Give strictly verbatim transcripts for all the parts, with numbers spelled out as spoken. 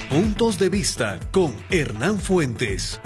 Puntos de Vista con Hernán Fuentes.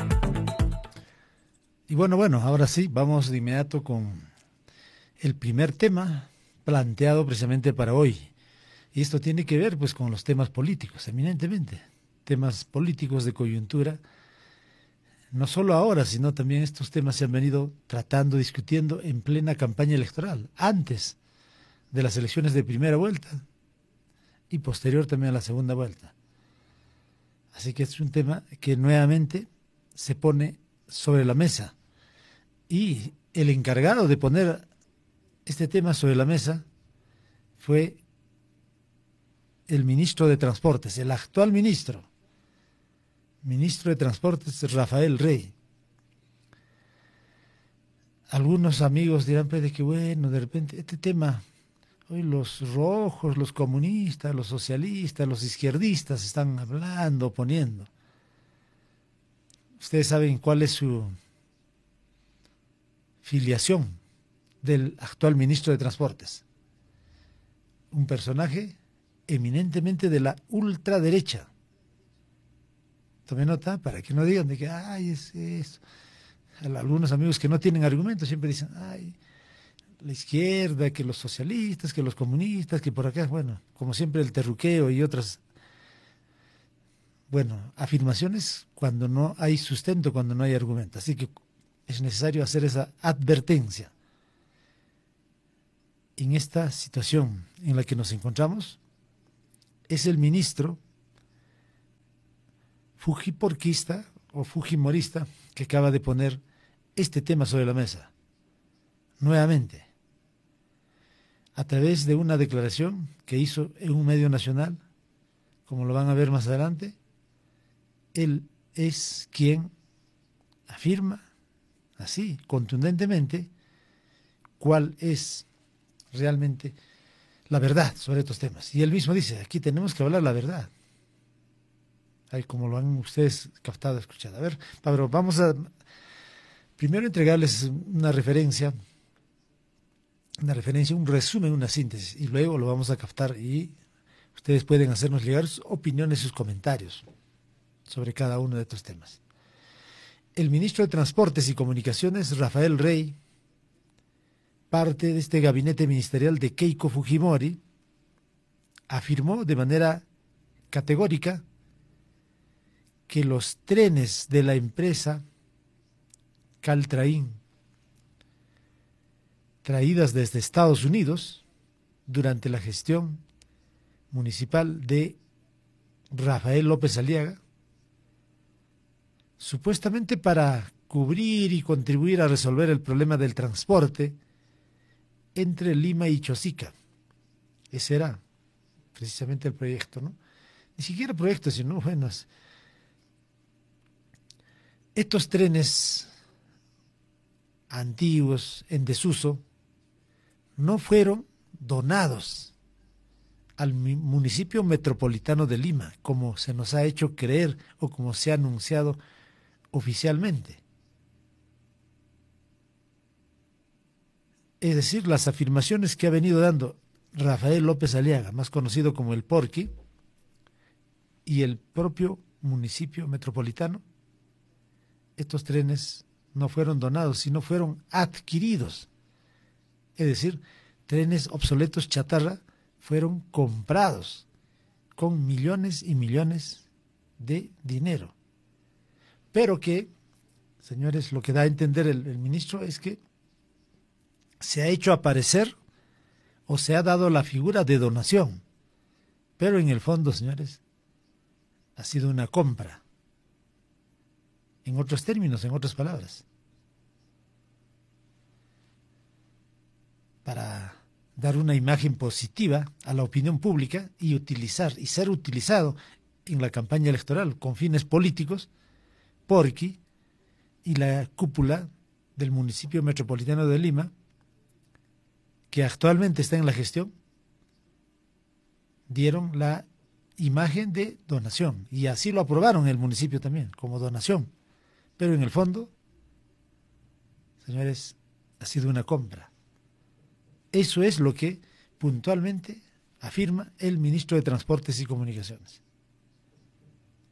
Y bueno, bueno, ahora sí, vamos de inmediato con el primer tema planteado precisamente para hoy. Y esto tiene que ver pues con los temas políticos, eminentemente. Temas políticos de coyuntura. No solo ahora, sino también estos temas se han venido tratando, discutiendo en plena campaña electoral, antes de las elecciones de primera vuelta y posterior también a la segunda vuelta. Así que es un tema que nuevamente se pone sobre la mesa. Y el encargado de poner este tema sobre la mesa fue el ministro de Transportes, el actual ministro, ministro de Transportes Rafael Rey. Algunos amigos dirán, pues, de que bueno, de repente este tema, hoy los rojos, los comunistas, los socialistas, los izquierdistas están hablando, poniendo. Ustedes saben cuál es su filiación del actual ministro de Transportes. Un personaje eminentemente de la ultraderecha. Tome nota para que no digan de que, ay, es eso. Algunos amigos que no tienen argumentos siempre dicen, ay, la izquierda, que los socialistas, que los comunistas, que por acá, bueno, como siempre el terruqueo y otras, bueno, afirmaciones cuando no hay sustento, cuando no hay argumento. Así que es necesario hacer esa advertencia. En esta situación en la que nos encontramos, es el ministro fujiporquista o fujimorista que acaba de poner este tema sobre la mesa, nuevamente, a través de una declaración que hizo en un medio nacional, como lo van a ver más adelante. Él es quien afirma, así, contundentemente, cuál es realmente la verdad sobre estos temas. Y él mismo dice, aquí tenemos que hablar la verdad. Ahí como lo han ustedes captado, escuchado. A ver, Pablo, vamos a primero entregarles una referencia, una referencia, un resumen, una síntesis, y luego lo vamos a captar y ustedes pueden hacernos llegar sus opiniones, sus comentarios sobre cada uno de estos temas. El ministro de Transportes y Comunicaciones, Rafael Rey, parte de este gabinete ministerial de Keiko Fujimori, afirmó de manera categórica que los trenes de la empresa Caltrain, traídas desde Estados Unidos durante la gestión municipal de Rafael López Aliaga, supuestamente para cubrir y contribuir a resolver el problema del transporte entre Lima y Chosica. Ese era precisamente el proyecto, ¿no? Ni siquiera proyecto, sino, bueno, estos trenes antiguos, en desuso, no fueron donados al municipio metropolitano de Lima, como se nos ha hecho creer o como se ha anunciado oficialmente. Es decir, las afirmaciones que ha venido dando Rafael López Aliaga, más conocido como el Porqui, y el propio municipio metropolitano, estos trenes no fueron donados, sino fueron adquiridos. Es decir, trenes obsoletos chatarra fueron comprados con millones y millones de dinero. Pero que, señores, lo que da a entender el, el ministro es que se ha hecho aparecer o se ha dado la figura de donación. Pero en el fondo, señores, ha sido una compra. En otros términos, en otras palabras, para dar una imagen positiva a la opinión pública y utilizar y ser utilizado en la campaña electoral con fines políticos, Porqui y la cúpula del municipio metropolitano de Lima, que actualmente está en la gestión, dieron la imagen de donación y así lo aprobaron el municipio también como donación. Pero en el fondo, señores, ha sido una compra. Eso es lo que puntualmente afirma el ministro de Transportes y Comunicaciones.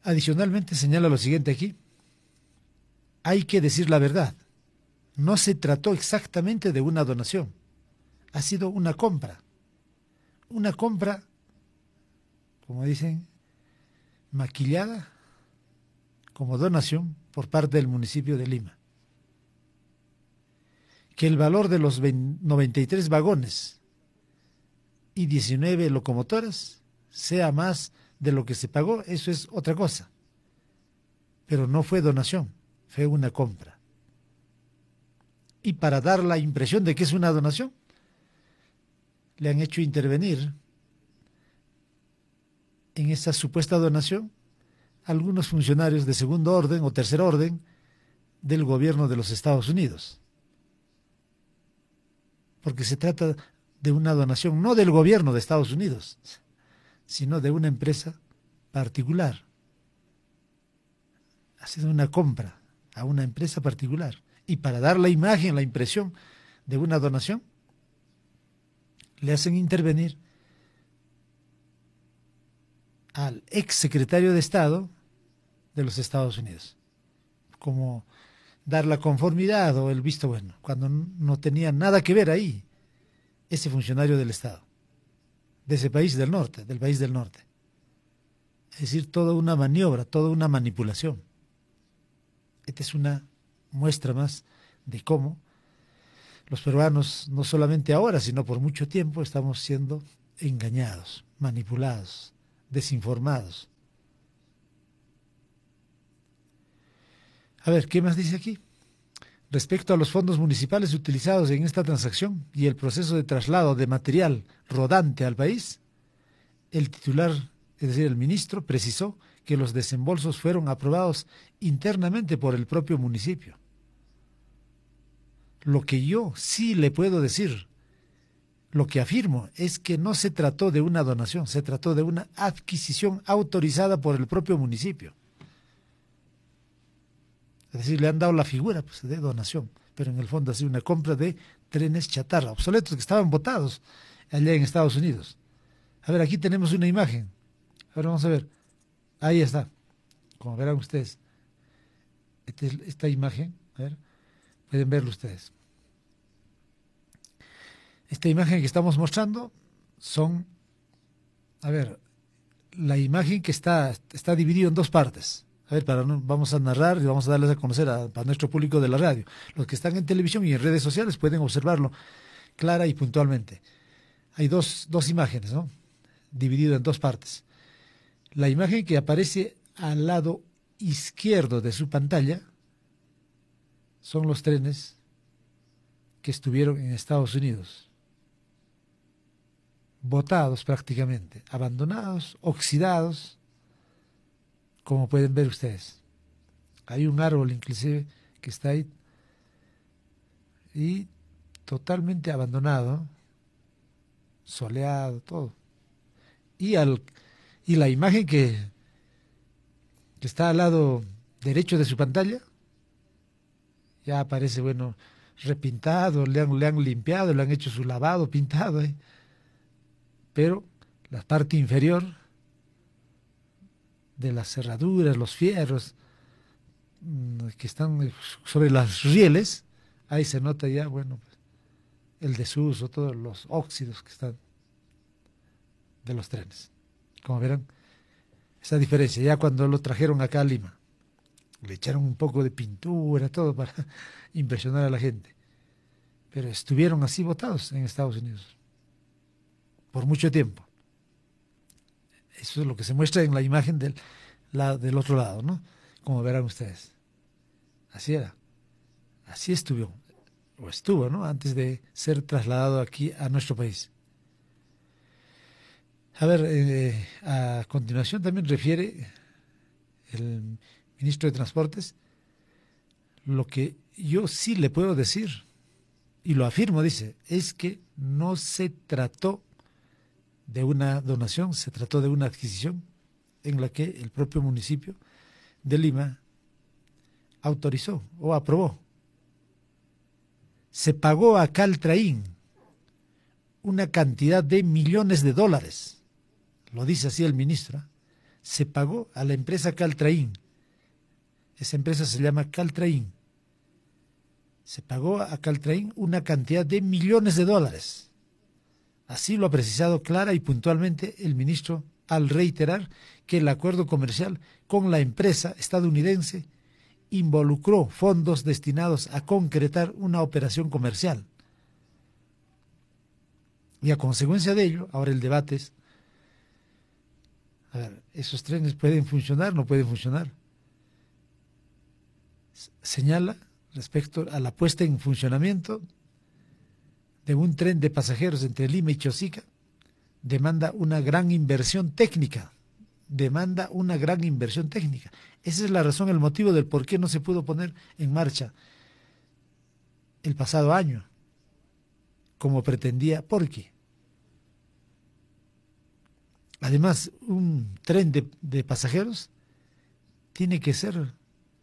Adicionalmente señala lo siguiente aquí: hay que decir la verdad. No se trató exactamente de una donación, ha sido una compra. Una compra, como dicen, maquillada como donación por parte del municipio de Lima. Que el valor de los noventa y tres vagones y diecinueve locomotoras sea más de lo que se pagó, eso es otra cosa. Pero no fue donación, fue una compra. Y para dar la impresión de que es una donación, le han hecho intervenir en esa supuesta donación algunos funcionarios de segundo orden o tercer orden del gobierno de los Estados Unidos. Porque se trata de una donación no del gobierno de Estados Unidos, sino de una empresa particular. Ha sido una compra a una empresa particular. Y para dar la imagen, la impresión de una donación, le hacen intervenir al ex secretario de Estado de los Estados Unidos, como dar la conformidad o el visto bueno, cuando no tenía nada que ver ahí ese funcionario del Estado, de ese país del norte, del país del norte. Es decir, toda una maniobra, toda una manipulación. Esta es una muestra más de cómo los peruanos, no solamente ahora, sino por mucho tiempo, estamos siendo engañados, manipulados, desinformados. A ver, ¿qué más dice aquí? Respecto a los fondos municipales utilizados en esta transacción y el proceso de traslado de material rodante al país, el titular, es decir, el ministro, precisó que los desembolsos fueron aprobados internamente por el propio municipio. Lo que yo sí le puedo decir, lo que afirmo, es que no se trató de una donación, se trató de una adquisición autorizada por el propio municipio. Es decir, le han dado la figura pues, de donación, pero en el fondo ha sido una compra de trenes chatarra, obsoletos que estaban botados allá en Estados Unidos. A ver, aquí tenemos una imagen. Ahora vamos a ver. Ahí está. Como verán ustedes. Esta, esta imagen, a ver, pueden verlo ustedes. Esta imagen que estamos mostrando son, a ver, la imagen que está, está dividida en dos partes. A ver, para no, vamos a narrar y vamos a darles a conocer a, a nuestro público de la radio. Los que están en televisión y en redes sociales pueden observarlo clara y puntualmente. Hay dos, dos imágenes, ¿no? Dividido en dos partes. La imagen que aparece al lado izquierdo de su pantalla son los trenes que estuvieron en Estados Unidos, botados prácticamente, abandonados, oxidados, como pueden ver ustedes. Hay un árbol inclusive que está ahí y totalmente abandonado, soleado, todo. Y, al, y la imagen que, que está al lado derecho de su pantalla, ya aparece, bueno, repintado, le han, le han limpiado, le han hecho su lavado, pintado, ¿eh? Pero la parte inferior de las cerraduras, los fierros que están sobre las rieles, ahí se nota ya, bueno, el desuso, todos los óxidos que están de los trenes. Como verán, esa diferencia, ya cuando lo trajeron acá a Lima, le echaron un poco de pintura, todo para impresionar a la gente, pero estuvieron así botados en Estados Unidos por mucho tiempo. Eso es lo que se muestra en la imagen del, la, del otro lado, ¿no? Como verán ustedes. Así era. Así estuvo, o estuvo, ¿no? Antes de ser trasladado aquí a nuestro país. A ver, eh, a continuación también refiere el ministro de Transportes lo que yo sí le puedo decir, y lo afirmo, dice, es que no se trató de una donación, se trató de una adquisición en la que el propio municipio de Lima autorizó o aprobó. Se pagó a Caltrain una cantidad de millones de dólares, lo dice así el ministro, se pagó a la empresa Caltrain. Esa empresa se llama Caltrain. Se pagó a Caltrain una cantidad de millones de dólares. Así lo ha precisado clara y puntualmente el ministro al reiterar que el acuerdo comercial con la empresa estadounidense involucró fondos destinados a concretar una operación comercial. Y a consecuencia de ello, ahora el debate es, a ver, ¿esos trenes pueden funcionar? ¿No pueden funcionar? Señala respecto a la puesta en funcionamiento de un tren de pasajeros entre Lima y Chosica, demanda una gran inversión técnica, demanda una gran inversión técnica. Esa es la razón, el motivo del por qué no se pudo poner en marcha el pasado año, como pretendía, porque además un tren de, de pasajeros tiene que ser,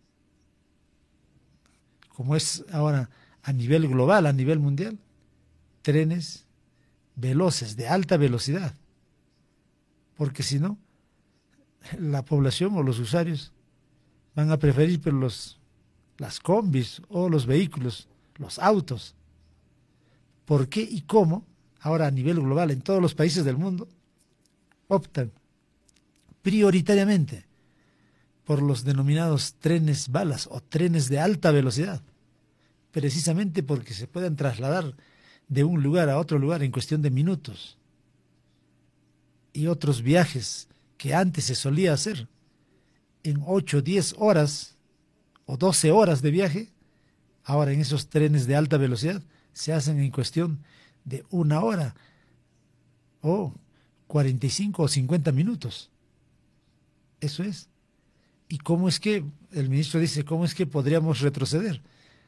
como es ahora a nivel global, a nivel mundial, trenes veloces, de alta velocidad, porque si no, la población o los usuarios van a preferir pero los, las combis o los vehículos, los autos. ¿Por qué y cómo? Ahora a nivel global, en todos los países del mundo, optan prioritariamente por los denominados trenes balas o trenes de alta velocidad, precisamente porque se pueden trasladar de un lugar a otro lugar en cuestión de minutos, y otros viajes que antes se solía hacer en ocho, diez horas o doce horas de viaje, ahora en esos trenes de alta velocidad se hacen en cuestión de una hora o cuarenta y cinco o cincuenta minutos. Eso es. ¿Y cómo es que, el ministro dice, cómo es que podríamos retroceder?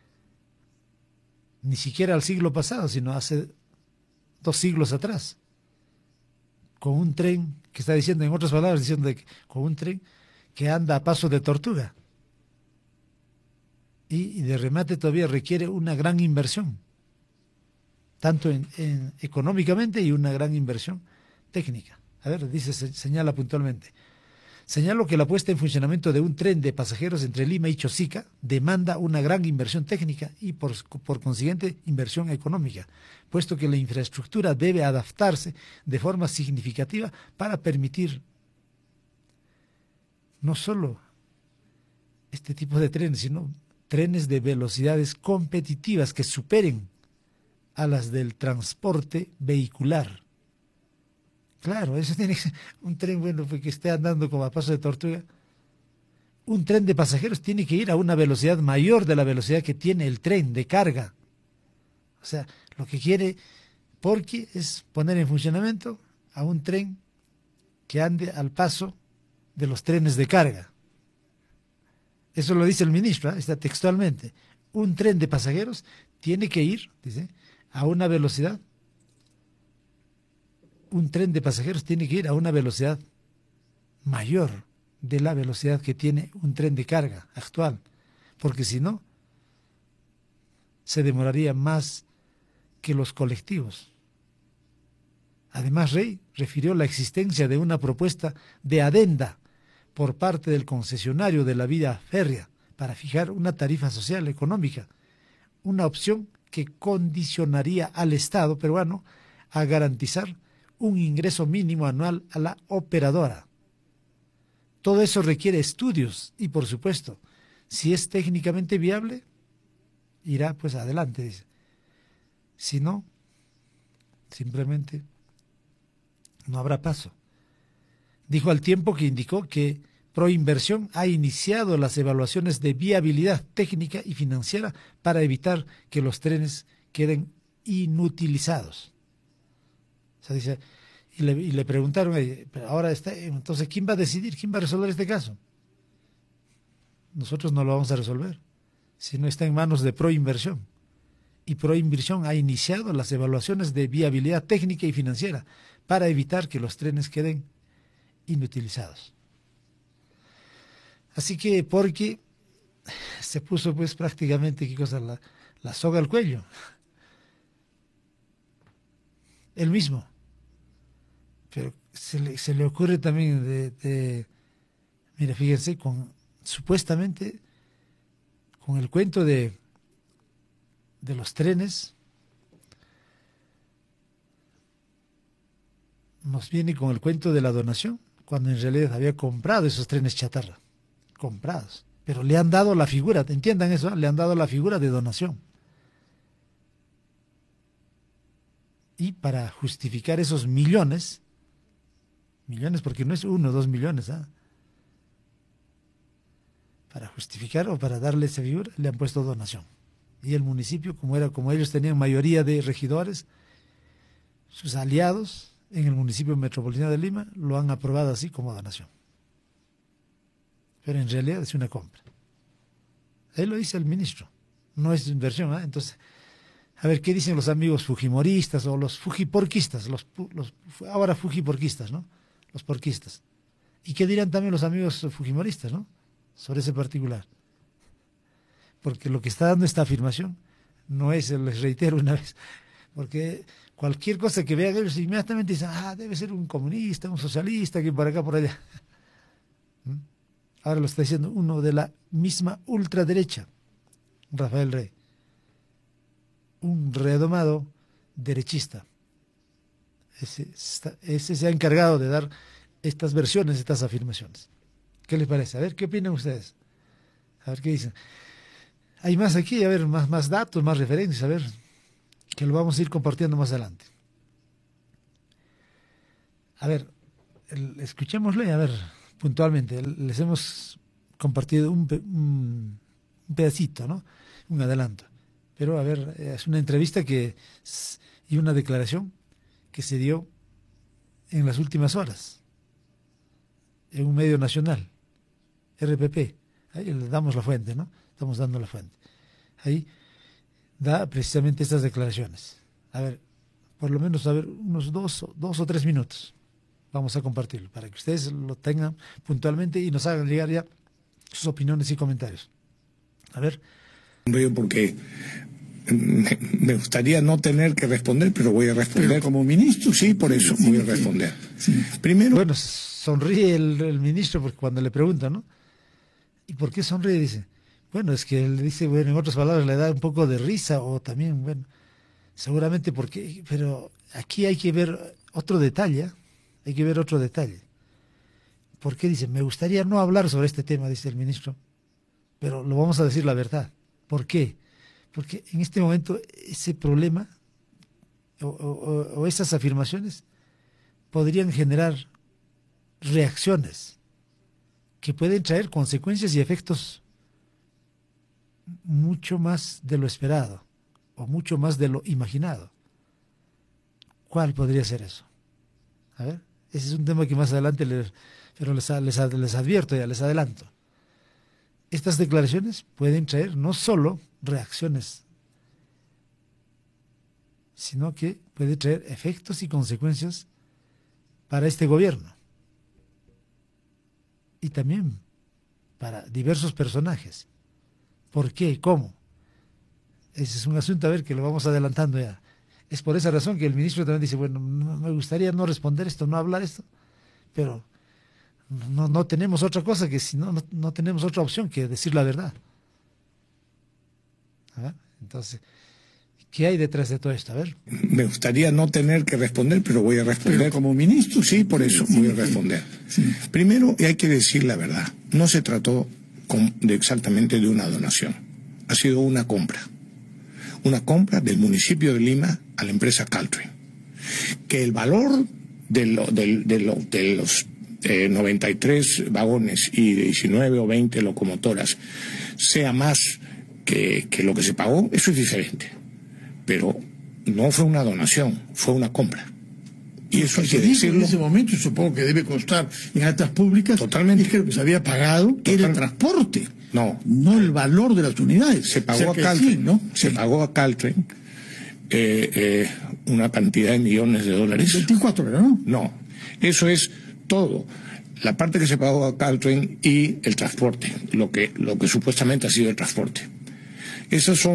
Ni siquiera al siglo pasado, sino hace dos siglos atrás, con un tren, que está diciendo, en otras palabras, diciendo de que, con un tren que anda a paso de tortuga. Y, y de remate todavía requiere una gran inversión, tanto en, en, económicamente y una gran inversión técnica. A ver, dice, se, señala puntualmente. Señalo que la puesta en funcionamiento de un tren de pasajeros entre Lima y Chosica demanda una gran inversión técnica y por, por consiguiente inversión económica, puesto que la infraestructura debe adaptarse de forma significativa para permitir no solo este tipo de trenes, sino trenes de velocidades competitivas que superen a las del transporte vehicular. Claro, eso tiene que ser un tren, bueno, que esté andando como a paso de tortuga. Un tren de pasajeros tiene que ir a una velocidad mayor de la velocidad que tiene el tren de carga. O sea, lo que quiere Porqui es poner en funcionamiento a un tren que ande al paso de los trenes de carga. Eso lo dice el ministro, ¿eh? Está textualmente. Un tren de pasajeros tiene que ir, dice, a una velocidad un tren de pasajeros tiene que ir a una velocidad mayor de la velocidad que tiene un tren de carga actual, porque si no, se demoraría más que los colectivos. Además, Rey refirió la existencia de una propuesta de adenda por parte del concesionario de la vía férrea para fijar una tarifa social económica, una opción que condicionaría al Estado peruano a garantizar un ingreso mínimo anual a la operadora. Todo eso requiere estudios y, por supuesto, si es técnicamente viable, irá pues adelante, dice. Si no, simplemente no habrá paso. Dijo al tiempo que indicó que Proinversión ha iniciado las evaluaciones de viabilidad técnica y financiera para evitar que los trenes queden inutilizados. O sea, dice, y le, y le preguntaron, pero ahora está, entonces, ¿quién va a decidir? ¿Quién va a resolver este caso? Nosotros no lo vamos a resolver, si no está en manos de Proinversión. Y Proinversión ha iniciado las evaluaciones de viabilidad técnica y financiera para evitar que los trenes queden inutilizados. Así que, porque se puso pues prácticamente, ¿qué cosa? La, la soga al cuello. Él mismo. Pero se le, se le ocurre también de, de Mira, fíjense, con supuestamente con el cuento de, de los trenes, nos viene con el cuento de la donación, cuando en realidad había comprado esos trenes chatarra, comprados, pero le han dado la figura, entiendan eso, ¿eh? Le han dado la figura de donación. Y para justificar esos millones, millones porque no es uno o dos millones, ¿eh? Para justificar o para darle esa figura, le han puesto donación. Y el municipio, como era, como ellos tenían mayoría de regidores, sus aliados en el municipio metropolitano de Lima lo han aprobado así como donación. Pero en realidad es una compra. Ahí lo dice el ministro, no es inversión, ¿eh? Entonces, a ver, ¿qué dicen los amigos fujimoristas o los fujiporquistas? Los, los, ahora fujiporquistas, ¿no? Los porquistas. ¿Y qué dirán también los amigos fujimoristas, ¿no? Sobre ese particular. Porque lo que está dando esta afirmación no es, les reitero una vez, porque cualquier cosa que vean ellos inmediatamente dicen, ah, debe ser un comunista, un socialista, que por acá, por allá. ¿Mm? Ahora lo está diciendo uno de la misma ultraderecha, Rafael Rey. Un redomado derechista. Ese, está, ese se ha encargado de dar estas versiones, estas afirmaciones. ¿Qué les parece? A ver, ¿qué opinan ustedes? A ver qué dicen. Hay más aquí, a ver, más, más datos, más referencias, a ver, que lo vamos a ir compartiendo más adelante. A ver, el, escuchémosle, a ver, puntualmente, les hemos compartido un, un, un pedacito, ¿no? Un adelanto. Pero, a ver, es una entrevista que y una declaración que se dio en las últimas horas, en un medio nacional, R P P. Ahí le damos la fuente, ¿no? Estamos dando la fuente. Ahí da precisamente estas declaraciones. A ver, por lo menos, a ver, unos dos, dos o tres minutos. Vamos a compartirlo para que ustedes lo tengan puntualmente y nos hagan llegar ya sus opiniones y comentarios. A ver. Porque me gustaría no tener que responder, pero voy a responder. Pero como ministro, sí, por eso sí, voy a responder. Sí. Primero. Bueno, sonríe el, el ministro porque cuando le preguntan, ¿no? ¿Y por qué sonríe? Dice, bueno, es que le dice, bueno, en otras palabras, le da un poco de risa o también, bueno, seguramente porque, pero aquí hay que ver otro detalle, hay que ver otro detalle. ¿Por qué? Dice, me gustaría no hablar sobre este tema, dice el ministro, pero lo vamos a decir la verdad. ¿Por qué? Porque en este momento ese problema o, o, o esas afirmaciones podrían generar reacciones que pueden traer consecuencias y efectos mucho más de lo esperado o mucho más de lo imaginado. ¿Cuál podría ser eso? A ver, ese es un tema que más adelante les, pero les, les, les advierto ya, les adelanto. Estas declaraciones pueden traer no solo reacciones, sino que puede traer efectos y consecuencias para este gobierno y también para diversos personajes. ¿Por qué? ¿Cómo? Ese es un asunto, a ver, que lo vamos adelantando ya. Es por esa razón que el ministro también dice, bueno, no, me gustaría no responder esto, no hablar esto, pero no, no tenemos otra cosa que si no, no, no tenemos otra opción que decir la verdad. ¿Ah? Entonces, ¿qué hay detrás de todo esto? A ver. Me gustaría no tener que responder, pero voy a responder. Pero como ministro, sí, por eso sí, voy a responder. Sí. Primero, hay que decir la verdad. No se trató con, de exactamente de una donación. Ha sido una compra. Una compra del municipio de Lima a la empresa Caltrain. Que el valor de, lo, de, de, lo, de los eh, noventa y tres vagones y diecinueve o veinte locomotoras sea más que, que lo que se pagó, eso es diferente. Pero no fue una donación, fue una compra. Y eso hay que decirlo. En ese momento supongo que debe constar en actas públicas. Totalmente. Y creo que se había pagado Total... era el transporte. No. No el valor de las unidades. Se pagó a Caltrain, sí, ¿no? Se sí. pagó a Caltrain eh, eh, una cantidad de millones de dólares. veinticuatro, ¿no? No. Eso es todo. La parte que se pagó a Caltrain y el transporte, lo que, lo que supuestamente ha sido el transporte. Esas son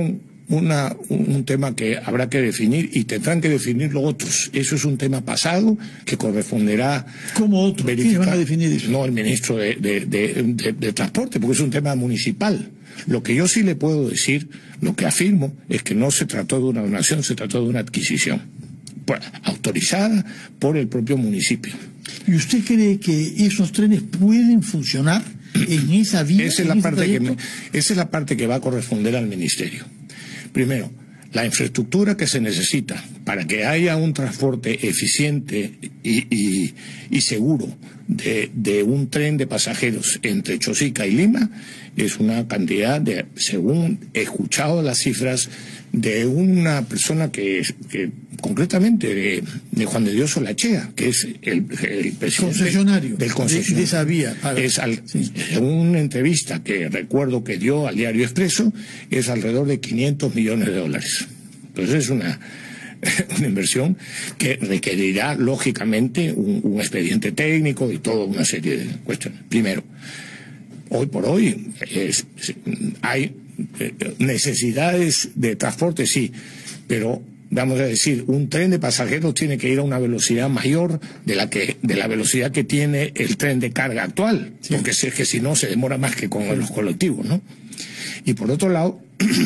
una, un tema que habrá que definir y tendrán que definirlo otros. Eso es un tema pasado que corresponderá. ¿Cómo otros? ¿Quiénes van a definir eso? No, el ministro de, de, de, de, de Transporte, porque es un tema municipal. Lo que yo sí le puedo decir, lo que afirmo, es que no se trató de una donación, se trató de una adquisición por, autorizada por el propio municipio. ¿Y usted cree que esos trenes pueden funcionar en esa vía? Esa es la parte que me, esa es la parte que va a corresponder al ministerio. Primero, la infraestructura que se necesita para que haya un transporte eficiente y, y, y seguro de, de un tren de pasajeros entre Chosica y Lima es una cantidad de, según he escuchado las cifras, de una persona que, que concretamente de, de Juan de Dios Solachea, que es el, el presidente concesionario del concesionario de, de esa vía. Para... Es al, sí. En una entrevista que recuerdo que dio al Diario Expreso, es alrededor de quinientos millones de dólares. Entonces es una, una inversión que requerirá lógicamente un, un expediente técnico y toda una serie de cuestiones. Primero, hoy por hoy es, hay necesidades de transporte, sí, pero vamos a decir, un tren de pasajeros tiene que ir a una velocidad mayor de la que de la velocidad que tiene el tren de carga actual, sí. Porque es que si no se demora más que con los colectivos, ¿no? Y por otro lado,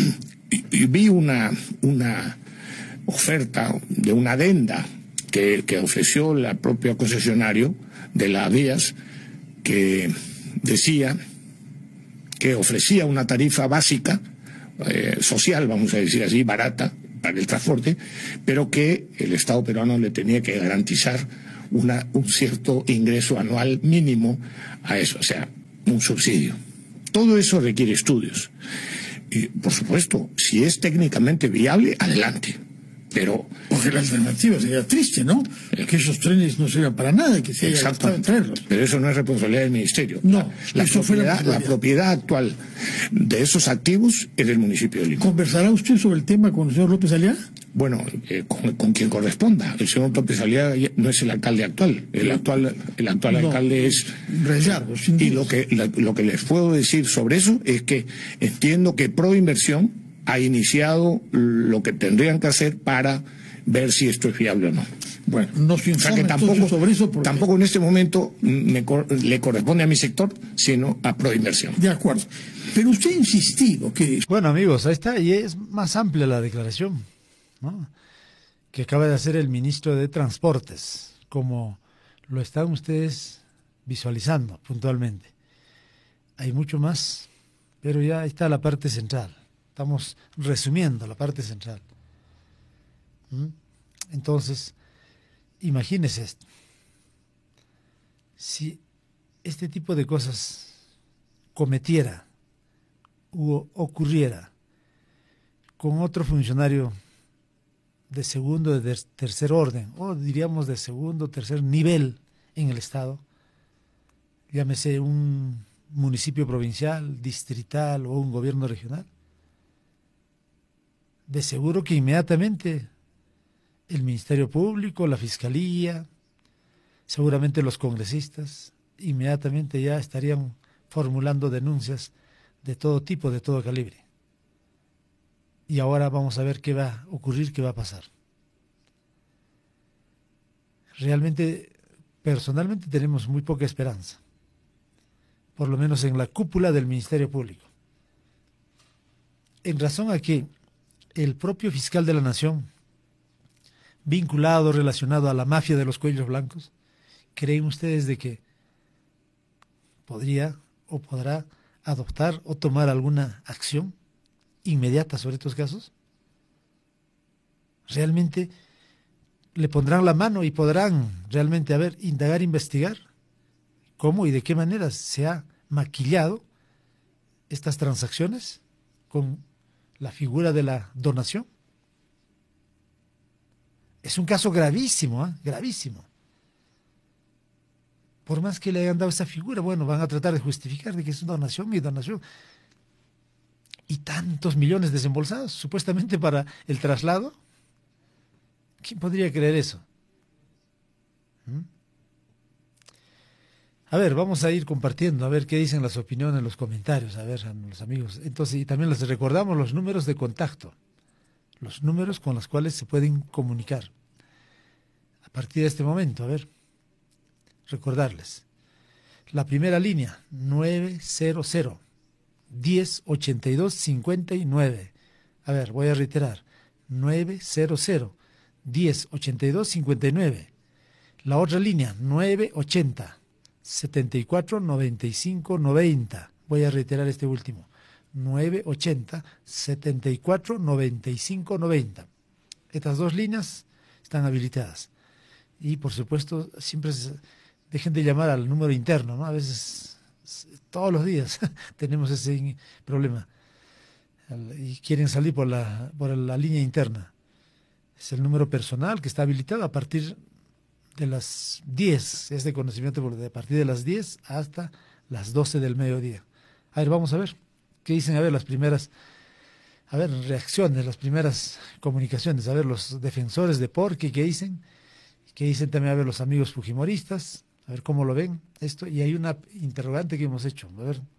vi una una oferta de una adenda que, que ofreció la propia concesionario de las vías, que decía que ofrecía una tarifa básica, eh, social, vamos a decir así, barata para el transporte, pero que el Estado peruano le tenía que garantizar una, un cierto ingreso anual mínimo a eso, o sea, un subsidio. Todo eso requiere estudios. Y, por supuesto, si es técnicamente viable, adelante. Pero porque la alternativa sería triste, ¿no? Eh, que esos trenes no sirvan para nada, que se haya gastado en traerlos. Pero eso no es responsabilidad del ministerio. No, la, la, eso propiedad, fue la, la propiedad actual de esos activos es del municipio de Lima. ¿Conversará usted sobre el tema con el señor López Aliaga? Bueno, eh, con, con quien corresponda. El señor López Aliaga no es el alcalde actual. El actual, el actual no, alcalde es Rayardo, sin y lo que la, lo que les puedo decir sobre eso es que entiendo que Proinversión ha iniciado lo que tendrían que hacer para ver si esto es viable o no. Bueno, no se informa, o sea que tampoco, sobre eso porque... tampoco en este momento me, le corresponde a mi sector, sino a Proinversión. De acuerdo. Pero usted ha insistido que... Bueno, amigos, ahí está, y es más amplia la declaración, ¿no?, que acaba de hacer el ministro de Transportes, como lo están ustedes visualizando puntualmente. Hay mucho más, pero ya está la parte central. Estamos resumiendo la parte central. ¿Mm? Entonces, imagínese esto. Si este tipo de cosas cometiera u ocurriera con otro funcionario de segundo, de tercer orden, o diríamos de segundo, tercer nivel en el Estado, llámese un municipio provincial, distrital o un gobierno regional, de seguro que inmediatamente el Ministerio Público, la Fiscalía, seguramente los congresistas, inmediatamente ya estarían formulando denuncias de todo tipo, de todo calibre. Y ahora vamos a ver qué va a ocurrir, qué va a pasar. Realmente, personalmente tenemos muy poca esperanza, por lo menos en la cúpula del Ministerio Público. En razón a que el propio fiscal de la Nación, vinculado, relacionado a la mafia de los cuellos blancos, ¿creen ustedes de que podría o podrá adoptar o tomar alguna acción inmediata sobre estos casos? ¿Realmente le pondrán la mano y podrán realmente, a ver, indagar, investigar cómo y de qué manera se ha maquillado estas transacciones con la figura de la donación? Es un caso gravísimo, ¿eh? gravísimo. Por más que le hayan dado esa figura, bueno, van a tratar de justificar de que es una donación, mi donación. Y tantos millones desembolsados, supuestamente para el traslado. ¿Quién podría creer eso? ¿Mm? A ver, vamos a ir compartiendo, a ver qué dicen las opiniones, los comentarios, a ver, a los amigos. Entonces, y también les recordamos los números de contacto. los números con los cuales se pueden comunicar. A partir de este momento, a ver, recordarles. La primera línea, nueve cero cero, diez ochenta y dos cincuenta y nueve. A ver, voy a reiterar, nueve cero cero, diez ochenta y dos cincuenta y nueve. La otra línea, nueve ochenta, setenta y cuatro noventa y cinco noventa. Voy a reiterar este último, nueve ochenta, setenta y cuatro noventa y cinco noventa. Estas dos líneas están habilitadas. Y, por supuesto, siempre se, dejen de llamar al número interno, ¿no? A veces, todos los días tenemos ese problema. Y quieren salir por la, por la línea interna. Es el número personal que está habilitado a partir de las diez, es de conocimiento, a partir de las diez hasta las doce del mediodía. A ver, vamos a ver qué dicen, a ver, las primeras, a ver, reacciones, las primeras comunicaciones, a ver, los defensores de Porky, qué dicen, qué dicen también, a ver, los amigos fujimoristas, a ver cómo lo ven esto, y hay una interrogante que hemos hecho, a ver,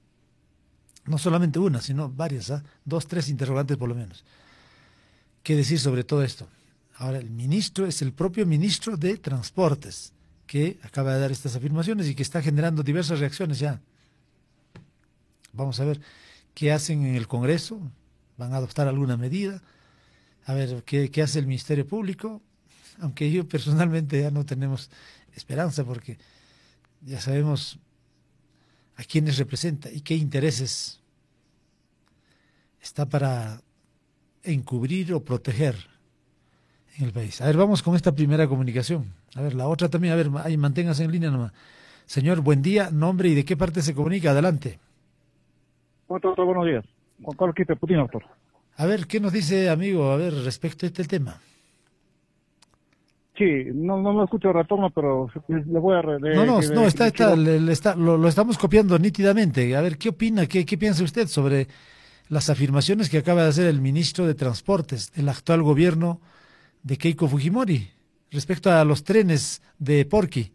no solamente una, sino varias, ¿eh? dos, tres interrogantes por lo menos. ¿Qué decir sobre todo esto? Ahora, el ministro es el propio ministro de Transportes, que acaba de dar estas afirmaciones y que está generando diversas reacciones ya. Vamos a ver qué hacen en el Congreso, van a adoptar alguna medida, a ver qué, qué hace el Ministerio Público, aunque yo personalmente ya no tenemos esperanza porque ya sabemos a quiénes representa y qué intereses está para encubrir o proteger en el país. A ver, vamos con esta primera comunicación. A ver, la otra también, a ver, ahí manténgase en línea nomás. Señor, buen día, nombre y de qué parte se comunica, adelante. Doctor, buenos días. Juan Carlos Quispe Putin, doctor. A ver, ¿qué nos dice, amigo, a ver, respecto a este tema? Sí, no no lo escucho retorno, pero le voy a... Le, no, no, que, no, está, que está, quiero... le, le está lo, lo estamos copiando nítidamente. A ver, ¿qué opina, qué, qué piensa usted sobre las afirmaciones que acaba de hacer el ministro de Transportes del actual gobierno de Keiko Fujimori respecto a los trenes de Porky?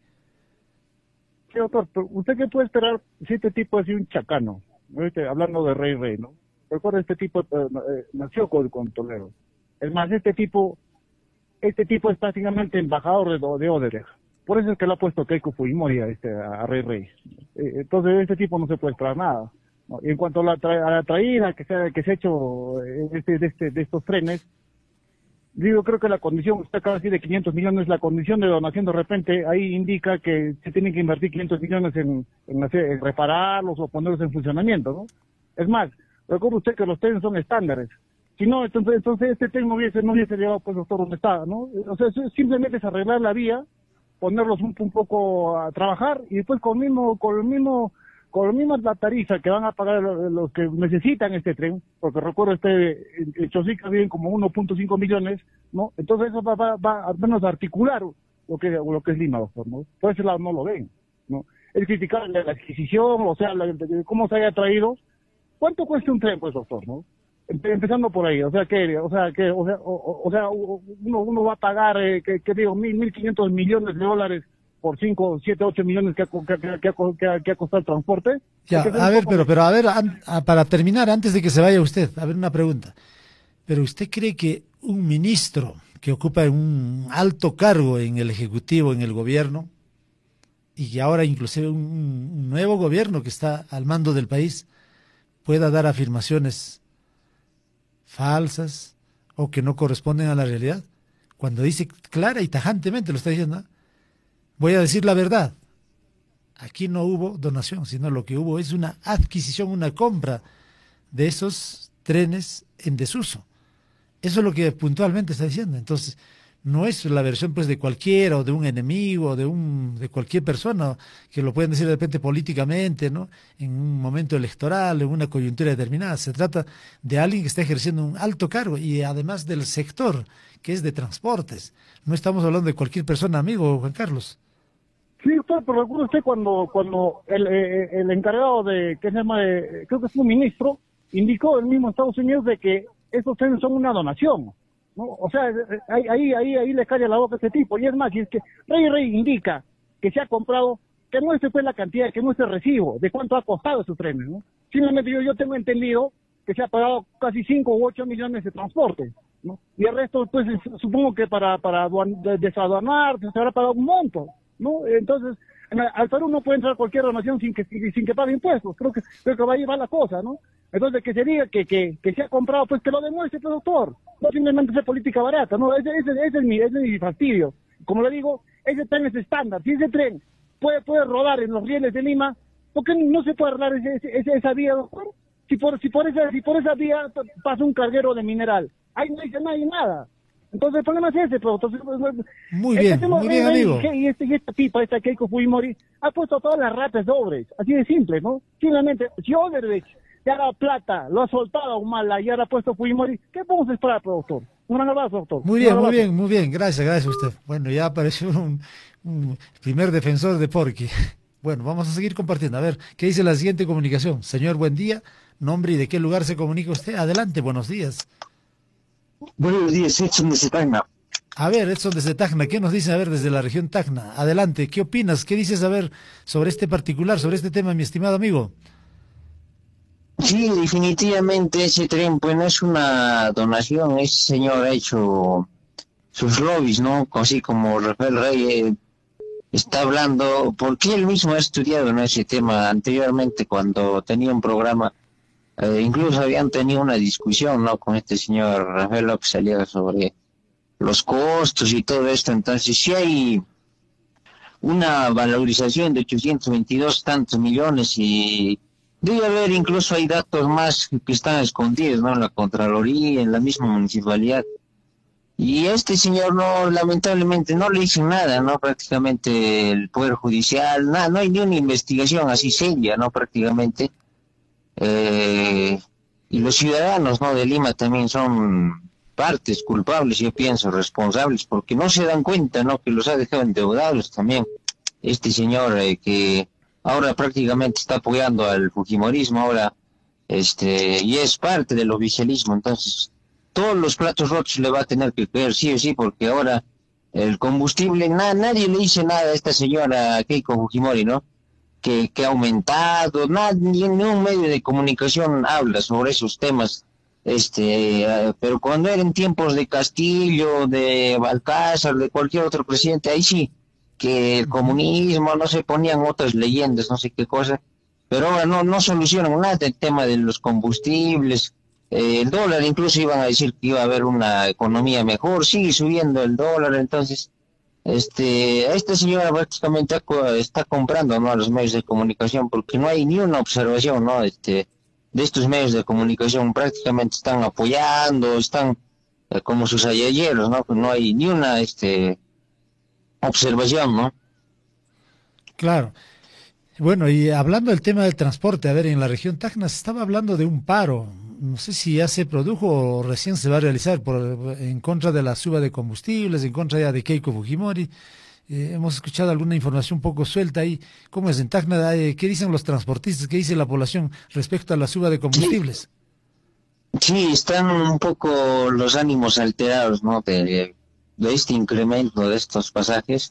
Sí, doctor, pero ¿usted qué puede esperar si este tipo es un chacano? ¿Viste? Hablando de Rey Rey, ¿no? Recuerda, este tipo eh, eh, nació con, con Toledo. Es más, este tipo... Este tipo es prácticamente embajador de, de Odebrecht. Por eso es que lo ha puesto Keiko Fujimori a, este, a Rey Rey. Eh, entonces, de este tipo no se puede esperar nada, ¿no? Y en cuanto a la, tra a la traída que se, ha, que se ha hecho este, de, este, de estos trenes, yo creo que la condición, está casi de quinientos millones, la condición de donación de repente, ahí indica que se tienen que invertir quinientos millones en, en, hacer, en repararlos o ponerlos en funcionamiento, ¿no? Es más, recuerde usted que los trenes son estándares. Si no, entonces, entonces este tren no hubiese, no hubiese llegado pues doctor donde está, ¿no? O sea, simplemente es arreglar la vía, ponerlos un, un poco a trabajar y después con el mismo, con el mismo, con la misma la tarifa que van a pagar los, los que necesitan este tren, porque recuerdo este, en Chosica viven como uno punto cinco millones, ¿no? Entonces eso va, va, va al menos a articular lo que, lo que es Lima, doctor, ¿no? Por ese lado no lo ven, ¿no? Es criticar la, la adquisición, o sea, la, cómo se haya traído. ¿Cuánto cuesta un tren, pues, doctor, no? Empezando por ahí, o sea que, o sea que, o sea, o, o sea uno, uno va a pagar, eh, que, que digo, mil, mil quinientos millones de dólares por cinco, siete, ocho millones que ha, que, que, que, ha, que ha costado el transporte. Ya, a ver, pero, pero a ver, an, a, para terminar, antes de que se vaya usted, a ver una pregunta. ¿Pero usted cree que un ministro que ocupa un alto cargo en el Ejecutivo, en el gobierno, y que ahora inclusive un, un nuevo gobierno que está al mando del país, pueda dar afirmaciones falsas o que no corresponden a la realidad? Cuando dice clara y tajantemente, lo está diciendo, ¿no? Voy a decir la verdad, aquí no hubo donación, sino lo que hubo es una adquisición, una compra de esos trenes en desuso. Eso es lo que puntualmente está diciendo. Entonces, no es la versión pues de cualquiera o de un enemigo o de un de cualquier persona que lo pueden decir de repente políticamente, ¿no? En un momento electoral, en una coyuntura determinada. Se trata de alguien que está ejerciendo un alto cargo y además del sector que es de transportes. No estamos hablando de cualquier persona, amigo Juan Carlos. Sí, doctor, pero recuerda usted cuando cuando el, eh, el encargado de, ¿qué se llama? De, creo que fue un ministro, indicó el mismo Estados Unidos de que esos trenes son una donación, ¿no? O sea, ahí, ahí, ahí, ahí le calla la boca a este tipo. Y es más, si es que Rey Rey indica que se ha comprado, que muestre pues la cantidad, que muestre el recibo de cuánto ha costado esos trenes, ¿no? Simplemente yo, yo tengo entendido que se ha pagado casi cinco u ocho millones de transporte. ¿no? Y el resto, pues, supongo que para, para desaduanar, se habrá pagado un monto, ¿no? Entonces, al Perú no puede entrar cualquier donación sin que sin que pague impuestos. Creo que creo que va a llevar la cosa, ¿no? Entonces, que se diga que, que, que se ha comprado, pues que lo demuestre, pues, doctor. No simplemente sea política barata, ¿no? Ese, ese, ese, es mi, ese es mi fastidio. Como le digo, ese tren es estándar. Si ese tren puede, puede rodar en los rieles de Lima, ¿por qué no se puede arreglar ese, ese, esa vía, doctor? Si por, si por esa, si por esa vía pasa un carguero de mineral, ahí no dice nadie nada. Entonces el problema es ese, pero entonces, muy bien, este muy bien, amigo. Y, este, y esta tipa, esta Keiko Fujimori, ha puesto todas las ratas sobres, así de simple, ¿no? Simplemente, si Odebrecht ya la plata, lo ha soltado a Humala y ahora ha puesto Fujimori, ¿qué podemos esperar, doctor? Un gran abrazo, doctor. Muy bien, muy bien, muy bien, gracias, gracias a usted. Bueno, ya apareció un, un primer defensor de Porqui. Bueno, vamos a seguir compartiendo. A ver, ¿qué dice la siguiente comunicación? Señor, buen día. Nombre y de qué lugar se comunica usted. Adelante, buenos días. Buenos días, Edson desde Tacna. A ver, Edson desde Tacna, ¿qué nos dice, a ver, desde la región Tacna? Adelante, ¿qué opinas? ¿Qué dices, a ver, sobre este particular, sobre este tema, mi estimado amigo? Sí, definitivamente ese tren, pues no es una donación, ese señor ha hecho sus lobbies, ¿no? Así como Rafael Rey eh, está hablando, porque él mismo ha estudiado, ¿no?, ese tema anteriormente cuando tenía un programa. Eh, incluso habían tenido una discusión, ¿no?, con este señor Rafael López Aliaga sobre los costos y todo esto. Entonces, si hay una valorización de ochocientos veintidós tantos millones y debe haber, incluso hay datos más que están escondidos, ¿no?, en la Contraloría, en la misma municipalidad. Y este señor, no, lamentablemente, no le dicen nada, ¿no?, prácticamente el Poder Judicial, nada, no hay ni una investigación así seria, ¿no?, prácticamente. Eh, y los ciudadanos, ¿no?, de Lima también son partes culpables, yo pienso, responsables, porque no se dan cuenta, ¿no?, que los ha dejado endeudados también este señor eh, que ahora prácticamente está apoyando al fujimorismo, ahora este y es parte del oficialismo. Entonces todos los platos rotos le va a tener que caer sí o sí, porque ahora el combustible, na, nadie le dice nada a esta señora Keiko Fujimori, ¿no?, Que, que ha aumentado, nada, ni un medio de comunicación habla sobre esos temas, este, uh, pero cuando eran tiempos de Castillo, de Balcázar, de cualquier otro presidente, ahí sí, que el comunismo, no se ponían otras leyendas, no sé qué cosa, pero ahora no, no solucionan nada el tema de los combustibles, eh, el dólar, incluso iban a decir que iba a haber una economía mejor, sigue subiendo el dólar. Entonces Este, esta señora prácticamente está comprando, ¿no?, a los medios de comunicación, porque no hay ni una observación, ¿no?, este, de estos medios de comunicación. Prácticamente están apoyando, están eh, como sus ayayeros, ¿no?, no hay ni una este, observación, ¿no? Claro. Bueno, y hablando del tema del transporte, a ver, en la región Tacna se estaba hablando de un paro, no sé si ya se produjo o recién se va a realizar, por, en contra de la suba de combustibles, en contra ya de Keiko Fujimori. Eh, hemos escuchado alguna información un poco suelta ahí. ¿Cómo es en Tacna? Eh, ¿Qué dicen los transportistas? ¿Qué dice la población respecto a la suba de combustibles? Sí, sí, están un poco los ánimos alterados, ¿no?, de, de este incremento de estos pasajes,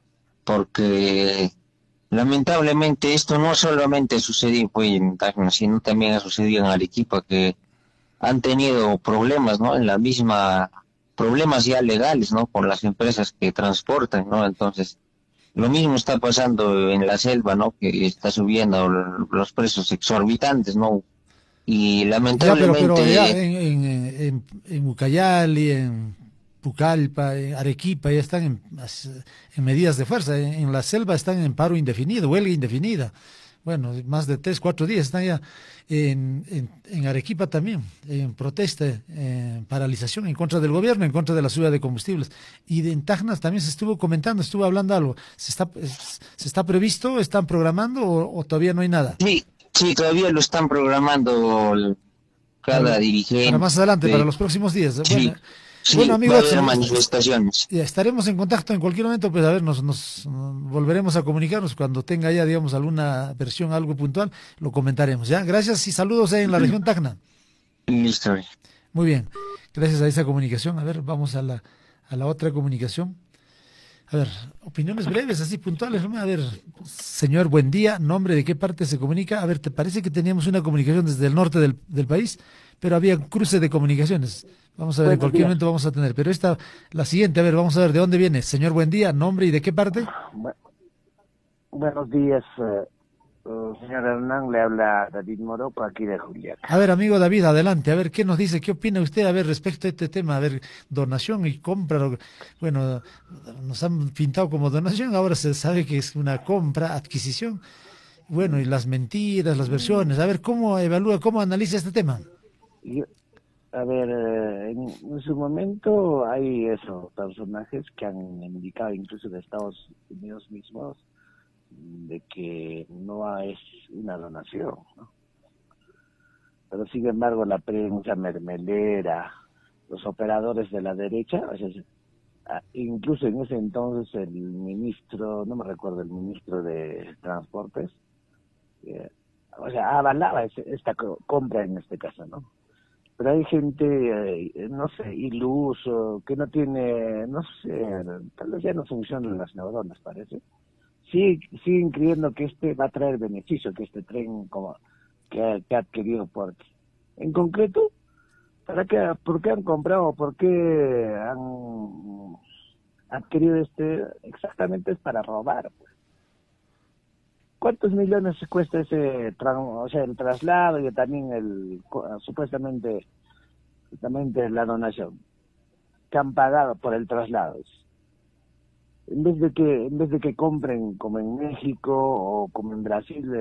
porque lamentablemente esto no solamente sucedió pues, en Tacna, sino también ha sucedido en Arequipa, que han tenido problemas, ¿no?, en la misma, problemas ya legales, ¿no?, con las empresas que transportan, ¿no? Entonces, lo mismo está pasando en la selva, ¿no?, que está subiendo los precios exorbitantes, ¿no? Y lamentablemente... Ya, pero, pero ya en, en, en, en Ucayali, en Pucallpa, en Arequipa, ya están en, en medidas de fuerza. En, en la selva están en paro indefinido, huelga indefinida. Bueno, más de tres, cuatro días están ya. En, en, en Arequipa también, en protesta, en paralización en contra del gobierno, en contra de la suba de combustibles. Y de, en Tacna también se estuvo comentando, estuvo hablando algo. ¿Se está, se está previsto, están programando o, o todavía no hay nada? Sí, sí, todavía lo están programando cada para, dirigente. Para más adelante, de... para los próximos días. Sí. Bueno, Sí, bueno, amigos, va a haber manifestaciones. Ya estaremos en contacto en cualquier momento, pues a ver, nos, nos, nos volveremos a comunicarnos cuando tenga ya, digamos, alguna versión, algo puntual, lo comentaremos, ¿ya? Gracias y saludos ahí en la región Tacna. Listo. Muy bien, gracias a esa comunicación. A ver, vamos a la, a la otra comunicación. A ver, opiniones breves, así puntuales, ¿no? A ver, señor, buen día, nombre, de qué parte se comunica. A ver, ¿te parece que teníamos una comunicación desde el norte del, del país? Pero había cruce de comunicaciones. Vamos a ver, Buenos en cualquier días. momento vamos a tener. Pero esta, la siguiente, a ver, vamos a ver, ¿de dónde viene? Señor, buen día, nombre y de qué parte. Buenos días, uh, uh, señor Hernán, le habla David Moroco, aquí de Juliaca. A ver, amigo David, adelante, a ver, ¿qué nos dice? ¿Qué opina usted, a ver, respecto a este tema? A ver, donación y compra, bueno, nos han pintado como donación, ahora se sabe que es una compra, adquisición, bueno, y las mentiras, las versiones, a ver, ¿cómo evalúa, cómo analiza este tema? Yo, a ver, eh, en, en su momento hay esos personajes que han indicado, incluso de Estados Unidos mismos, de que no es una donación, ¿no? Pero sin embargo la prensa mermelera, los operadores de la derecha, o sea, incluso en ese entonces el ministro, no me recuerdo, el ministro de Transportes, eh, o sea, avalaba ese, esta compra en este caso, ¿no? Pero hay gente, eh, no sé, iluso, que no tiene, no sé, tal vez ya no funcionan las neuronas, parece. Sí, siguen creyendo que este va a traer beneficio, que este tren como que ha, que ha adquirido Porte. En concreto, ¿para qué, por qué han comprado, por qué han adquirido este? Exactamente es para robar. Pues. ¿Cuántos millones cuesta ese, o sea, el traslado y también el supuestamente, supuestamente la donación que han pagado por el traslado? En vez de que en vez de que compren como en México o como en Brasil, eh,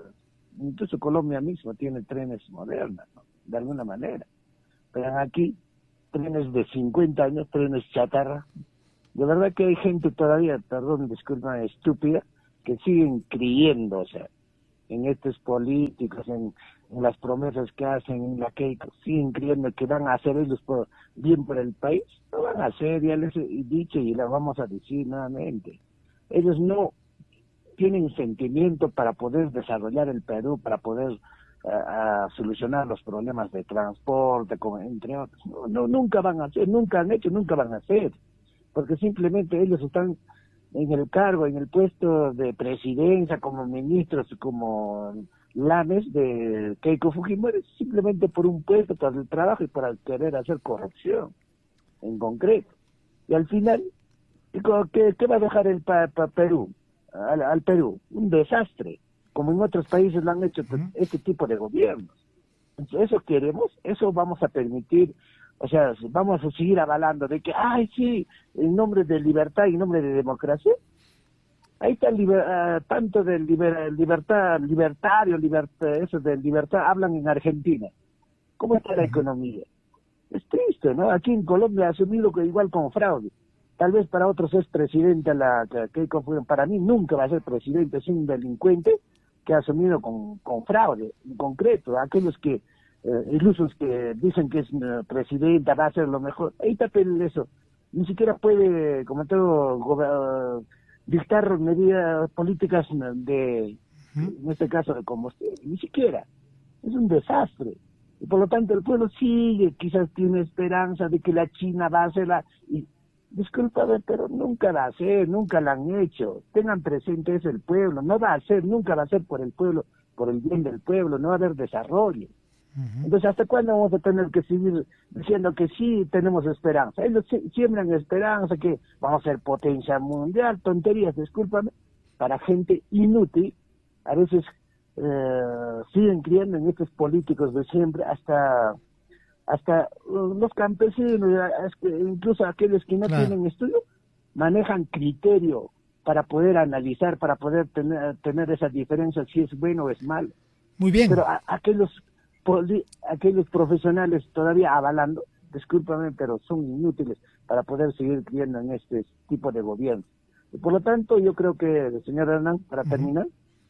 incluso Colombia mismo tiene trenes modernos, ¿no? De alguna manera. Pero aquí, trenes de cincuenta años, trenes chatarra. De verdad que hay gente todavía, perdón, disculpa, estúpida, que siguen creyendo, o sea, en estos políticos, en, en las promesas que hacen, en la que siguen creyendo que van a hacer ellos por, bien por el país. No van a hacer, ya les he dicho y les vamos a decir nuevamente. Ellos no tienen sentimiento para poder desarrollar el Perú, para poder uh, uh, solucionar los problemas de transporte, como, entre otros. No, no, nunca van a hacer, nunca han hecho, nunca van a hacer, porque simplemente ellos están en el cargo, en el puesto de presidencia, como ministros, como lames de Keiko Fujimori, simplemente por un puesto, por el trabajo y para querer hacer corrupción, en concreto. Y al final, ¿qué, qué va a dejar el pa, pa Perú? Al, al Perú, un desastre, como en otros países lo han hecho uh-huh. este tipo de gobiernos. Entonces, eso queremos, eso vamos a permitir. O sea, vamos a seguir avalando de que, ay, sí, en nombre de libertad y en nombre de democracia. Ahí está el liber, uh, tanto del liber, libertad, libertario, libertad, eso de libertad, hablan en Argentina. ¿Cómo está la economía? Es triste, ¿no? Aquí en Colombia ha asumido que igual con fraude. Tal vez para otros es presidenta la que, que para mí nunca va a ser presidente, es un delincuente que ha asumido con, con fraude, en concreto, aquellos que Eh, ilusos que dicen que es uh, presidenta, va a hacer lo mejor. Ahí está eso. Ni siquiera puede, como todo, uh, dictar medidas políticas de, uh-huh. en este caso, de combustible. Ni siquiera. Es un desastre. Y por lo tanto el pueblo sigue, quizás tiene esperanza de que la China va a hacerla. Y, discúlpame, pero nunca va a ser, nunca la han hecho. Tengan presente eso el pueblo. No va a ser, nunca va a ser por el pueblo, por el bien del pueblo. No va a haber desarrollo. Entonces, ¿hasta cuándo vamos a tener que seguir diciendo que sí tenemos esperanza? Ellos siembran esperanza, que vamos a ser potencia mundial, tonterías, discúlpame, para gente inútil. A veces eh, siguen creyendo en estos políticos de siempre, hasta hasta uh, los campesinos, incluso aquellos que no claro. tienen estudio, manejan criterio para poder analizar, para poder tener, tener esa diferencia, si es bueno o es malo. Muy bien. Pero a, aquellos aquellos profesionales todavía avalando, discúlpame, pero son inútiles para poder seguir creyendo en este tipo de gobierno. Y por lo tanto, yo creo que, señor Hernán, para uh-huh. terminar,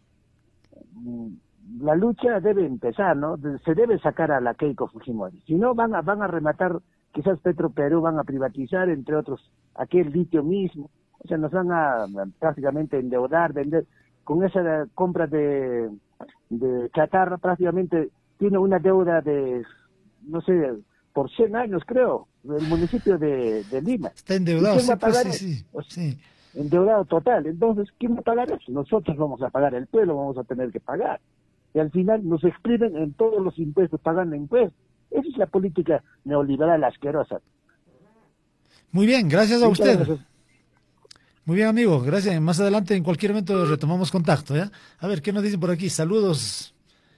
la lucha debe empezar, ¿no? Se debe sacar a la Keiko Fujimori. Si no, van a, van a rematar, quizás Petro Perú, van a privatizar, entre otros, aquel litio mismo. O sea, nos van a prácticamente endeudar, vender. Con esa compra de, de chatarra, prácticamente tiene una deuda de, no sé, por cien años, creo, del municipio de, de Lima. Está endeudado, sí, va a pagar pues, sí, sí, sí. endeudado total. Entonces, ¿quién va a pagar eso? Nosotros vamos a pagar, el pueblo vamos a tener que pagar. Y al final nos exprimen en todos los impuestos, pagando impuestos. Esa es la política neoliberal asquerosa. Muy bien, gracias a Muchas usted. gracias. Muy bien, amigo, gracias. Más adelante, en cualquier momento, retomamos contacto, ¿ya? A ver, ¿qué nos dicen por aquí? Saludos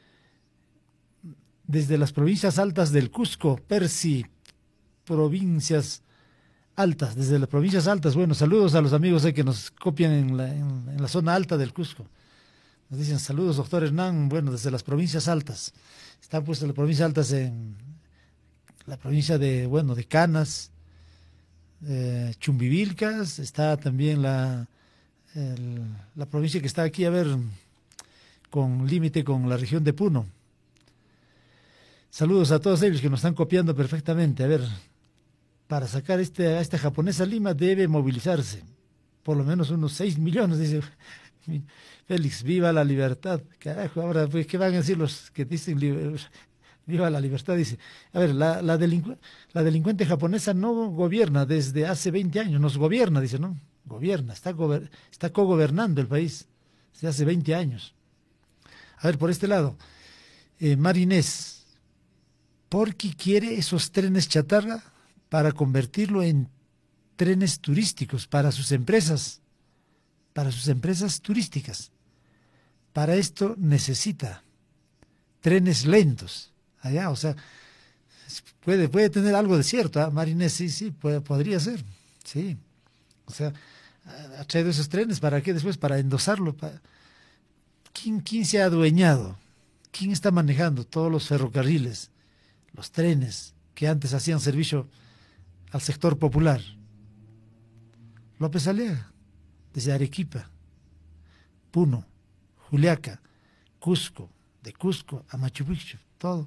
desde las provincias altas del Cusco, Percy, provincias altas, desde las provincias altas. Bueno, saludos a los amigos eh, que nos copian en la, en, en la zona alta del Cusco. Nos dicen saludos, doctor Hernán, bueno, desde las provincias altas. Están pues las provincias altas en la provincia de, bueno, de Canas, eh, Chumbivilcas, está también la, el, la provincia que está aquí, a ver, con límite con la región de Puno. Saludos a todos ellos que nos están copiando perfectamente. A ver, para sacar este, a esta japonesa Lima debe movilizarse. Por lo menos unos seis millones, dice Félix. Viva la libertad. Carajo, ahora, pues, ¿qué van a decir los que dicen viva la libertad? Dice, a ver, la, la, delincu la delincuente japonesa no gobierna desde hace veinte años. Nos gobierna, dice, ¿no? Gobierna, está, gober está cogobernando el país desde hace veinte años. A ver, por este lado, eh, Marinés. Porqui quiere esos trenes chatarra para convertirlo en trenes turísticos para sus empresas, para sus empresas turísticas. Para esto necesita trenes lentos. Allá, o sea, puede, puede tener algo de cierto, ¿eh? Marinés, sí, sí, puede, podría ser, sí. O sea, ha traído esos trenes, ¿para qué después? Para endosarlo. Para... ¿Quién, quién se ha adueñado? ¿Quién está manejando todos los ferrocarriles? Los trenes que antes hacían servicio al sector popular. López Aliaga, desde Arequipa, Puno, Juliaca, Cusco, de Cusco a Machu Picchu, todo.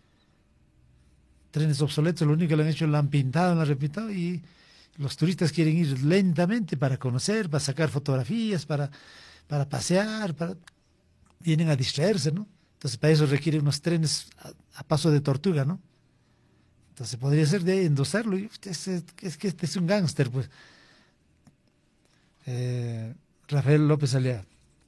Trenes obsoletos, lo único que lo han hecho, lo han pintado, lo han repintado, y los turistas quieren ir lentamente para conocer, para sacar fotografías, para, para pasear, para... vienen a distraerse, ¿no? Entonces, para eso requiere unos trenes a, a paso de tortuga, ¿no? Entonces, podría ser de endosarlo. Es, es, es que este es un gángster, pues. Eh, Rafael López Aliaga.